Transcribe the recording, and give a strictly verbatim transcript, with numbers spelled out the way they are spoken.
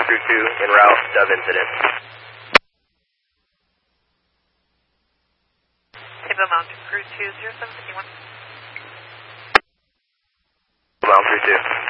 Mountain Crew two, en route, Dove incident. Table Mountain Crew two, zero seven fifty-one. Mountain Crew two.